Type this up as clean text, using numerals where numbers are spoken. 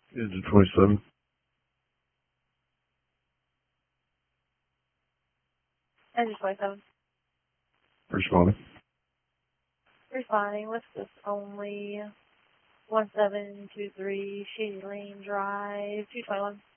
Is it 27? Engine 27. Responding. Responding, what's this only? 1723 Shady Lane Drive, 221.